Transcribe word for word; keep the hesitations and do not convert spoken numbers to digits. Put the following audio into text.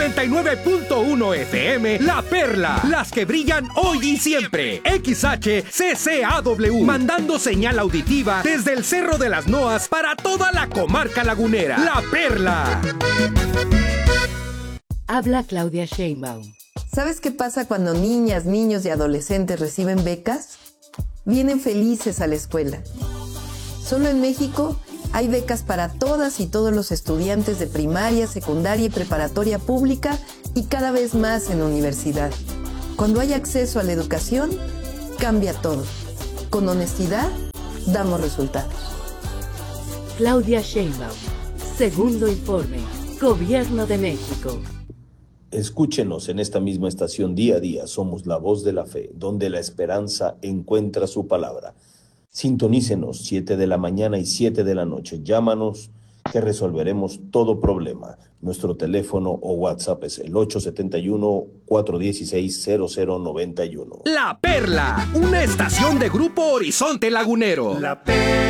noventa y nueve punto uno F M, La Perla, las que brillan hoy y siempre. X H C C A W, mandando señal auditiva desde el Cerro de las Noas para toda la comarca lagunera. La Perla. Habla Claudia Sheinbaum. ¿Sabes qué pasa cuando niñas, niños y adolescentes reciben becas? Vienen felices a la escuela. Solo en México hay becas para todas y todos los estudiantes de primaria, secundaria y preparatoria pública y cada vez más en universidad. Cuando hay acceso a la educación, cambia todo. Con honestidad, damos resultados. Claudia Sheinbaum. Segundo informe. Gobierno de México. Escúchenos en esta misma estación día a día. Somos la voz de la fe, donde la esperanza encuentra su palabra. Sintonícenos siete de la mañana y siete de la noche. Llámanos que resolveremos todo problema. Nuestro teléfono o WhatsApp es el ocho siete uno, cuatro uno seis, cero cero nueve uno. La Perla, una estación de Grupo Horizonte Lagunero. La Perla.